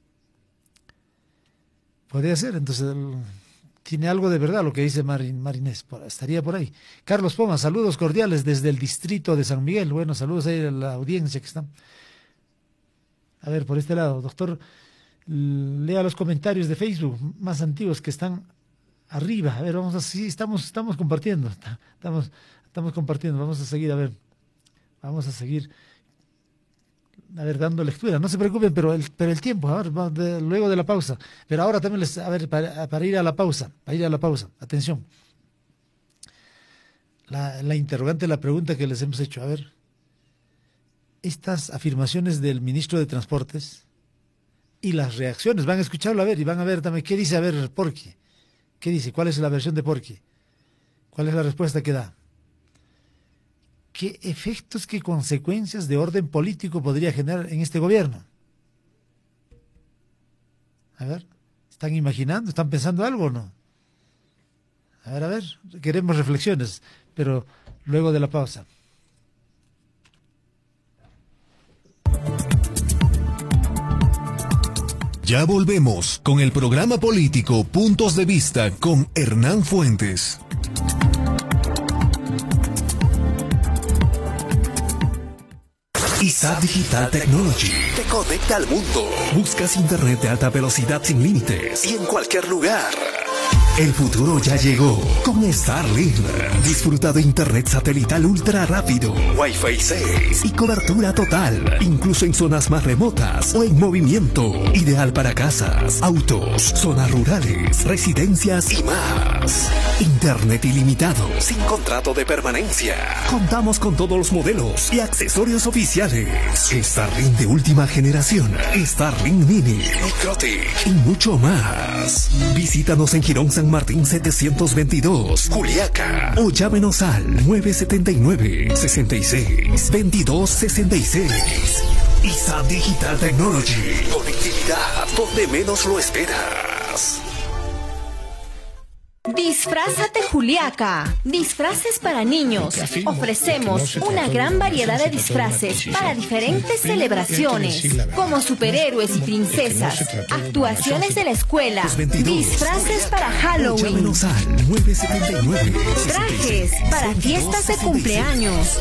Podría ser, entonces, el, tiene algo de verdad lo que dice Marin, Marinés. Por, estaría por ahí. Carlos Poma, saludos cordiales desde el distrito de San Miguel. Bueno, saludos ahí a la audiencia que están. A ver, por este lado, doctor... Lea los comentarios de Facebook más antiguos que están arriba. A ver, vamos a sí, estamos, estamos compartiendo. Estamos, estamos compartiendo. Vamos a seguir, a ver. Vamos a seguir, a ver, dando lectura. No se preocupen, pero el, pero el tiempo, a ver, de, luego de la pausa. Pero ahora también les, a ver, para, para ir a la pausa, para ir a la pausa. Atención. La, la interrogante, la pregunta que les hemos hecho. A ver, estas afirmaciones del ministro de Transportes y las reacciones, van a escucharlo, a ver, y van a ver también qué dice, a ver, Porqui, qué dice, cuál es la versión de Porqui, cuál es la respuesta que da, qué efectos, qué consecuencias de orden político podría generar en este gobierno. A ver, ¿están imaginando, están pensando algo o no? A ver, a ver, queremos reflexiones, pero luego de la pausa. Ya volvemos con el programa político Puntos de Vista con Hernán Fuentes. I S A Digital Technology te conecta al mundo. Buscas internet de alta velocidad sin límites y en cualquier lugar. El futuro ya llegó con Starlink. Disfruta de internet satelital ultra rápido, Wi-Fi seis y cobertura total, incluso en zonas más remotas o en movimiento. Ideal para casas, autos, zonas rurales, residencias y más. Internet ilimitado, sin contrato de permanencia. Contamos con todos los modelos y accesorios oficiales. Starlink de última generación, Starlink Mini, Microtik y mucho más. Visítanos en Girón San Martín setecientos veintidós, Juliaca, o llámenos al nueve siete nueve, seis seis, veintidós sesenta y seis. I S A Digital Technology, conectividad donde menos lo esperas. Disfrázate Juliaca. Disfraces para niños. Ofrecemos una gran variedad de disfraces para diferentes celebraciones, como superhéroes y princesas, actuaciones de la escuela, disfraces para Halloween, trajes para fiestas de cumpleaños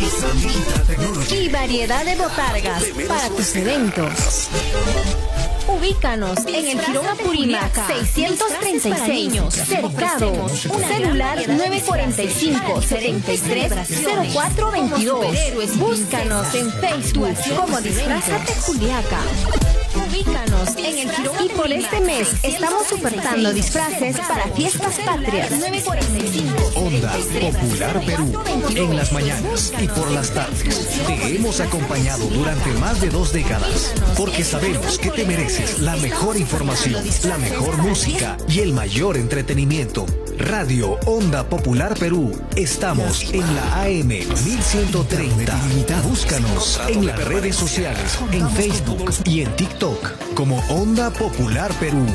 y variedad de botargas para tus eventos. Ubícanos en el Jirón Apurímac seiscientos treinta y seis, cercado, celular nueve cuatro cinco, setenta y tres, cero cuatro veintidós. Búscanos en Facebook como Disfrázate Juliaca. Ubícanos en el Jirón. Y por este mes estamos ofertando disfraces para fiestas patrias. Onda Popular Perú. En las mañanas y por las tardes te hemos acompañado durante más de dos décadas, porque sabemos que te mereces la mejor información, la mejor música y el mayor entretenimiento. Radio Onda Popular Perú. Estamos en la A M mil ciento treinta. Búscanos en las redes sociales, en Facebook y en TikTok como Onda Popular Perú.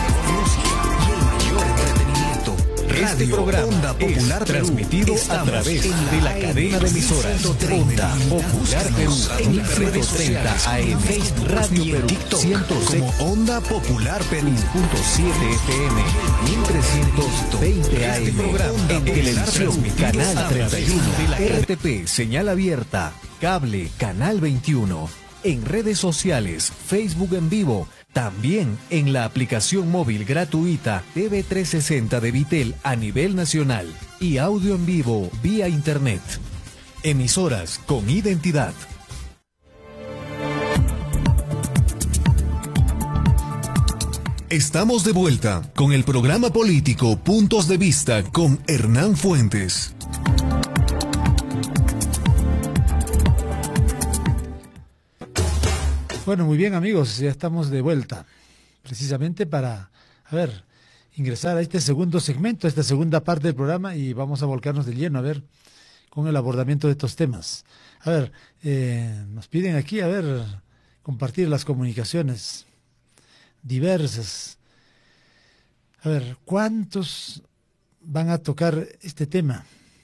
Este programa Onda Popular Perú, transmitido a través de la cadena de emisoras Onda Popular Perú en la ciento treinta A M, Facebook, Radio Perú, TikTok como Onda Popular Perú, punto siete F M, mil trescientos veinte A M, en televisión, canal treinta y uno, R T P, señal abierta, cable, canal veintiuno, en redes sociales, Facebook en vivo, también en la aplicación móvil gratuita T V trescientos sesenta de Vitel a nivel nacional y audio en vivo vía internet. Emisoras con identidad. Estamos de vuelta con el programa político Puntos de Vista con Hernán Fuentes. Bueno, muy bien amigos, ya estamos de vuelta, precisamente para, a ver, ingresar a este segundo segmento, a esta segunda parte del programa y vamos a volcarnos de lleno, a ver, con el abordamiento de estos temas. A ver, eh, nos piden aquí, a ver, compartir las comunicaciones diversas. A ver, ¿cuántos van a tocar este tema?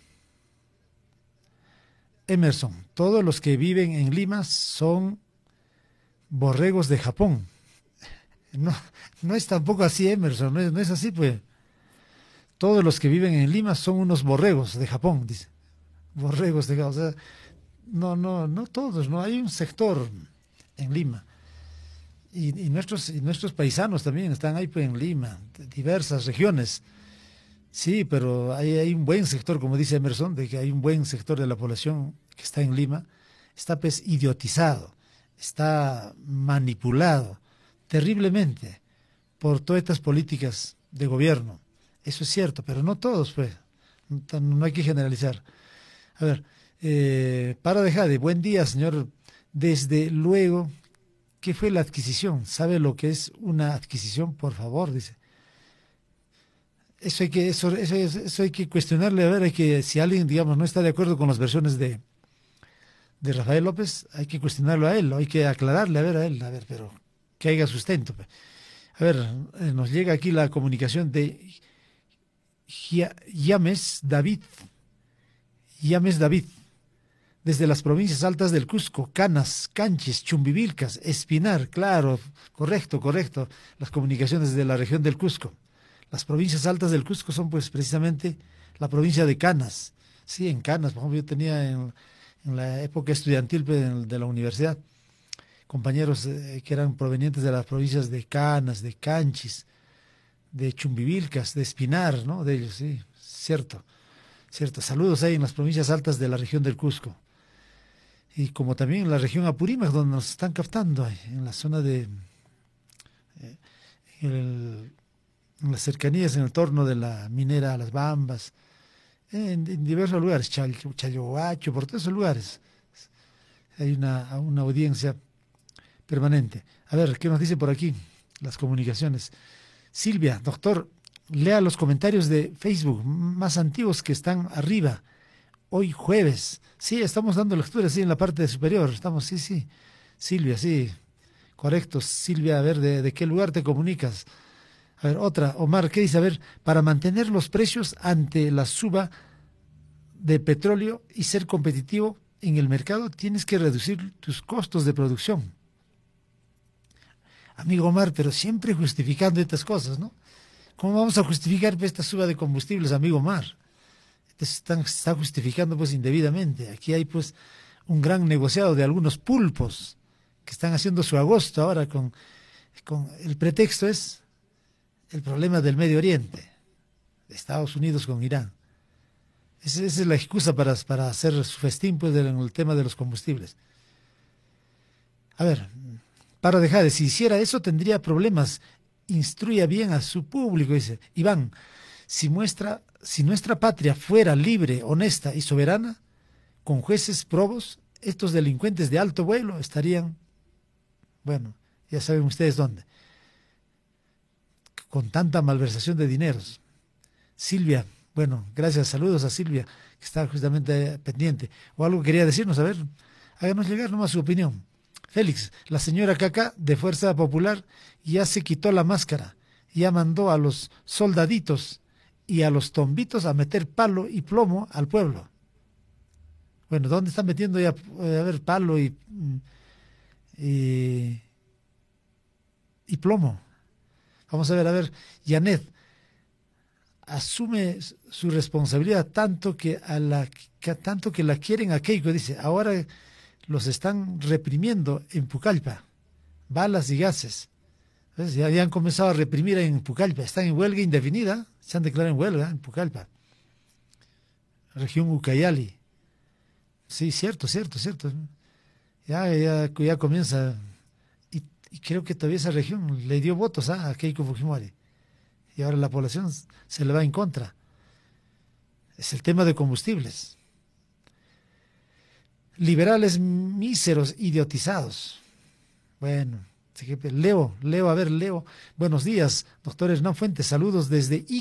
Emerson, todos los que viven en Lima son borregos de Japón. No, no es tampoco así, Emerson, no es, no es así, pues. Todos los que viven en Lima son unos borregos de Japón, dice. Borregos de Japón, o sea, no, no, no todos, no hay un sector en Lima. Y, y nuestros, y nuestros paisanos también están ahí pues, en Lima, diversas regiones. Sí, pero hay, hay un buen sector, como dice Emerson, de que hay un buen sector de la población que está en Lima, está pues idiotizado, está manipulado terriblemente por todas estas políticas de gobierno. Eso es cierto, pero no todos, pues. No, no hay que generalizar. A ver, eh, para dejar de buen día, señor. Desde luego, ¿qué fue la adquisición? ¿Sabe lo que es una adquisición? Por favor, dice. Eso hay que, eso, eso, eso hay que cuestionarle, a ver, hay que, si alguien, digamos, no está de acuerdo con las versiones de de Rafael López, hay que cuestionarlo a él, hay que aclararle a ver a él, a ver, pero que haya sustento. A ver, eh, nos llega aquí la comunicación de Yames David, Yames David, desde las provincias altas del Cusco, Canas, Canchis, Chumbivilcas, Espinar, claro, correcto, correcto, las comunicaciones de la región del Cusco. Las provincias altas del Cusco son pues precisamente la provincia de Canas. Sí, en Canas, por ejemplo, yo tenía en en la época estudiantil de la universidad, compañeros eh, que eran provenientes de las provincias de Canas, de Canchis, de Chumbivilcas, de Espinar, ¿no? De ellos, sí, cierto, cierto. Saludos ahí en las provincias altas de la región del Cusco. Y como también en la región Apurímac, donde nos están captando, en la zona de, eh, en, el, en las cercanías, en el entorno de la minera Las Bambas, En, en diversos lugares, Chal, Chayoacho, por todos esos lugares. Hay una, una audiencia permanente. A ver, ¿qué nos dice por aquí? Las comunicaciones. Silvia, doctor, lea los comentarios de Facebook más antiguos que están arriba. Hoy jueves. Sí, estamos dando lectura, sí, en la parte superior. Estamos, sí, sí. Silvia, sí. Correcto. Silvia, a ver, ¿de, de qué lugar te comunicas? A ver, otra, Omar, ¿qué dice? A ver, para mantener los precios ante la suba de petróleo y ser competitivo en el mercado, tienes que reducir tus costos de producción. Amigo Omar, pero siempre justificando estas cosas, ¿no? ¿Cómo vamos a justificar esta suba de combustibles, amigo Omar? Están, se está justificando pues indebidamente. Aquí hay pues un gran negociado de algunos pulpos que están haciendo su agosto ahora con, con el pretexto es el problema del Medio Oriente, de Estados Unidos con Irán. Esa, esa es la excusa para, para hacer su festín pues, en el tema de los combustibles. A ver, para dejar de, si hiciera eso tendría problemas. Instruya bien a su público, dice Iván. Si, muestra, si nuestra patria fuera libre, honesta y soberana, con jueces probos, estos delincuentes de alto vuelo estarían, bueno, ya saben ustedes dónde, con tanta malversación de dineros. Silvia, bueno, gracias, saludos a Silvia, que está justamente pendiente. O algo quería decirnos, a ver, háganos llegar nomás su opinión. Félix, la señora Caca de Fuerza Popular ya se quitó la máscara, ya mandó a los soldaditos y a los tombitos a meter palo y plomo al pueblo. Bueno, ¿dónde están metiendo ya, a ver, palo y, y, y plomo? Vamos a ver, a ver, Janet asume su responsabilidad tanto que, a la, que, tanto que la quieren a Keiko, dice, ahora los están reprimiendo en Pucallpa, balas y gases. ¿Ves? Ya, ya han comenzado a reprimir en Pucallpa, están en huelga indefinida, se han declarado en huelga en Pucallpa, región Ucayali. Sí, cierto, cierto, cierto. Ya, ya, ya comienza, y, y creo que todavía esa región le dio votos ¿ah? a Keiko Fujimori, y ahora la población se le va en contra. Es el tema de combustibles. Liberales míseros, idiotizados. Bueno, Leo, Leo, a ver, Leo. Buenos días, doctor Hernán Fuentes. Saludos desde